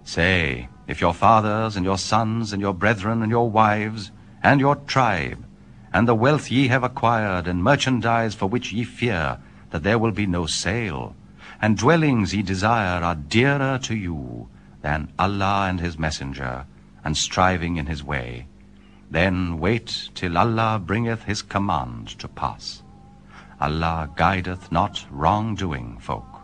Say, if your fathers and your sons and your brethren and your wives and your tribe and the wealth ye have acquired and merchandise for which ye fear that there will be no sale, and dwellings ye desire are dearer to you than Allah and his messenger, and striving in his way, then wait till Allah bringeth his command to pass. Allah guideth not wrong-doing folk.